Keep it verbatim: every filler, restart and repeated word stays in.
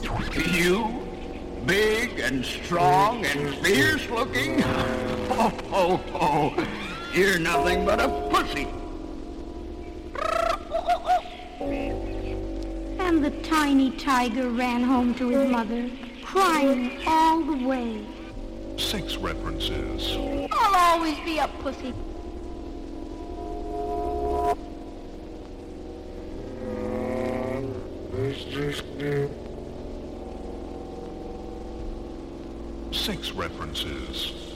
You, big and strong and fierce looking? Oh, oh, oh, you're nothing but a pussy. And the tiny tiger ran home to his mother, crying all the way. Six references. I'll always be a pussy. Six references.